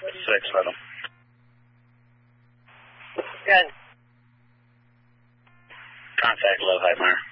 6 with them. Good. Contact low height mark.